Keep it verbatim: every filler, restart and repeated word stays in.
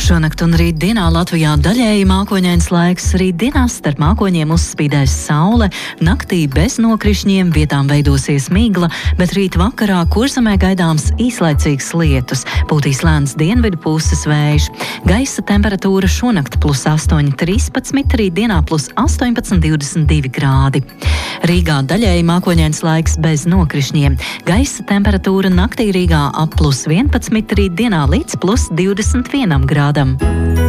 Šonakt un rītdienā Latvijā daļēji mākoņains laiks. Rītdienās starp mākoņiem uzspīdēs saule, naktī bez nokrišņiem, vietām veidosies migla, bet rīt vakarā Kurzemē gaidāms īslaicīgs lietus, pūtīs lēns dienvidu puses vējš. Gaisa temperatūra šonakt plus astoņi trīspadsmit, rītdienā plus astoņpadsmit divdesmit divi grādi. Rīgā daļēji mākoņains laiks bez nokrišņiem. Gaisa temperatūra naktī Rīgā ap plus vienpadsmit, rītdienā līdz plus divdesmit vienam grādam.